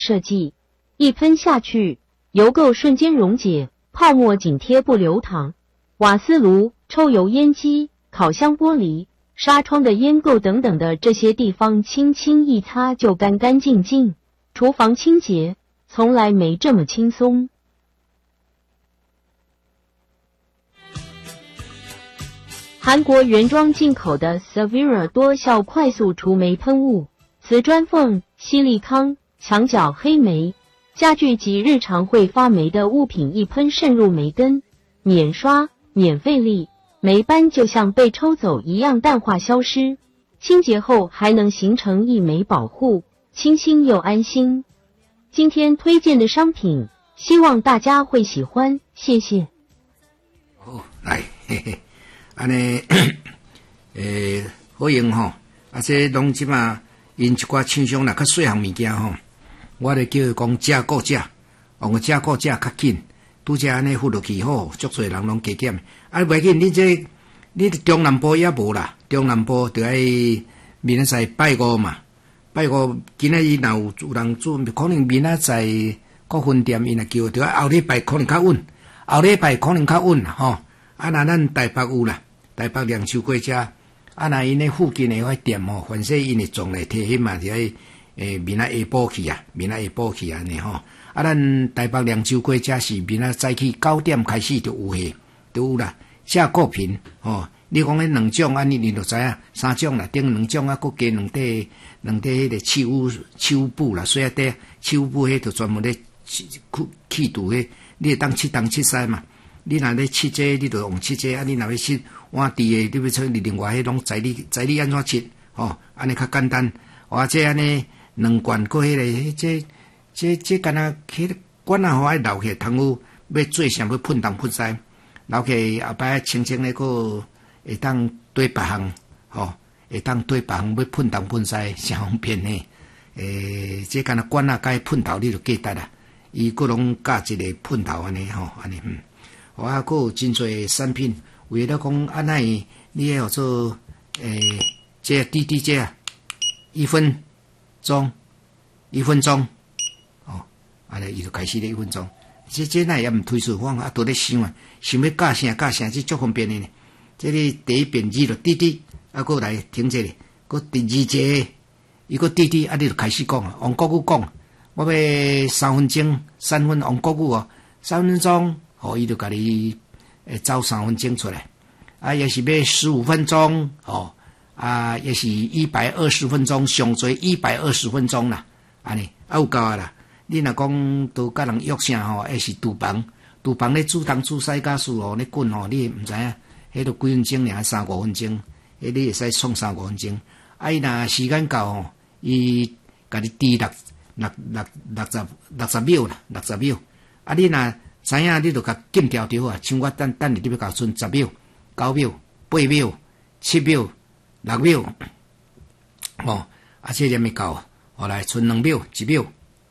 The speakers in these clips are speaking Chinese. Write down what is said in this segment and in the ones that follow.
设计，一喷下去，油垢瞬间溶解，泡沫紧贴不流淌。瓦斯炉、抽油烟机、烤箱玻璃、纱窗的烟垢等等的这些地方，轻轻一擦就干干净净。厨房清洁从来没这么轻松。韩国原装进口的 Savira 多效快速除霉喷雾，瓷砖缝、矽利康、墙角黑霉、家具及日常会发霉的物品一喷渗入霉根，免刷、免费力，霉斑就像被抽走一样淡化消失。清洁后还能形成一枚保护，清新又安心。今天推荐的商品，希望大家会喜欢，谢谢。 好，来，嘿嘿。安尼，好用吼，这拢即嘛，因一寡厂商若较细项物件吼，我咧叫伊讲加购价，用个加购价较紧，拄则安尼付落去吼，足侪人拢加减。袂紧，你中南部也无啦，中南部就爱明仔载拜五嘛，拜五今仔日若有人做，可能明仔载各分店因若叫，就后礼拜可能较稳，后礼拜可能较稳啦吼。若咱台北有啦。台北凉秋过遮，若因咧附近诶迄店吼，凡说因会总来提迄嘛，就爱明仔下晡去啊，明仔下晡去安尼吼。咱台北凉秋过遮是明仔早起9点开始就有诶，都有啦。价购品吼，你讲迄两种安尼你就知影，3种啦，顶2种啊，佮加两块迄个手布啦，所以底手布迄就专门咧去除迄，你会当切西嘛。你若咧切这，你就用切这，你若要切碗底诶，你要出另外迄种材料安怎切？吼，安尼较简单。或者安尼2罐过迄个，这敢若迄个管啊，互爱留起，通有要做啥要喷东喷西，留起后摆清清咧，个会当对别项，吼，会当对别项要喷东喷西，诚方便呢。这敢若管啊，甲伊喷头你就记得啦。伊佫拢加一个喷头安尼吼，安尼我还有真侪产品，为了讲安尼，你要做这滴这啊，1分钟，哦，安尼伊就开始咧1分钟。这那也毋推出方啊，都咧想啊，想要教啥，这足方便的呢。这里第一遍字就滴，啊，过来停这里，过第二节，伊个滴，啊，你就开始讲啊，用国语讲，我要3分钟，3分用国语哦，3分钟。哦，伊就甲你走3分钟出来，啊，也是要15分钟，哦，啊，也是120分钟，上最120分钟啦，安尼，啊有够啊啦。你若讲都甲人约啥吼，还是厨房咧煮东煮西家事哦，咧滚吼，你毋知影，迄都几分钟尔，3-5分钟，迄你会使创3-5分钟。啊，伊若时间够吼，伊甲你滴60秒啦，60秒。啊，你若知影你就甲禁掉啊，像我等你要甲剩10秒、9秒、8秒、7秒、6秒，哦，啊，这念会够，后来剩2秒、1秒，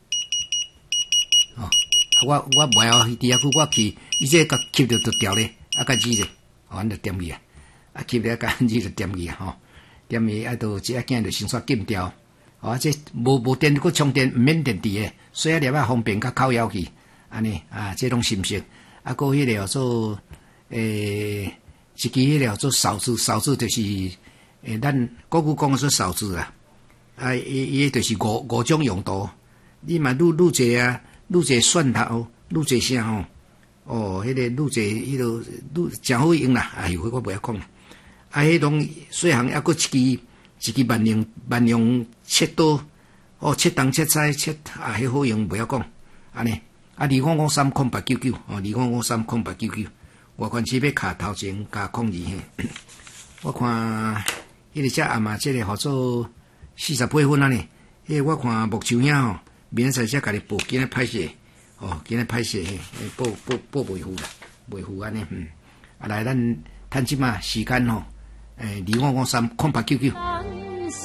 哦，我袂晓伫遐去，我去，伊这甲吸着就掉咧，啊，甲字咧，哦，咱就点去啊，啊，吸了甲字就点去啊，吼，点去啊，就这件就先煞禁掉，哦，这无电佫充电，毋免电池诶，所以粒啊方便甲靠腰去。安尼啊，这种信息，啊，个迄个叫做一支迄个做勺子就是咱国语讲说勺子啦，啊，伊就是五种用途，你嘛愈济啊，愈济蒜头，愈济啥吼，哦，迄个愈济迄个真好用啦，哎呦，我袂晓讲啦，啊，迄种细项还佫一支万用切刀，哦，切东切西切啊，迄好用袂晓讲，安尼。啊，25530899哦，25530899，外观是要卡头前加02嘿。我看迄个只阿妈即个号做48分安尼，迄个我看木匠遐吼，明仔载才家己报，今日歹势哦，今日歹势嘿，报袂赴啦，袂赴安尼啊来，咱趁即嘛时间吼，25530899。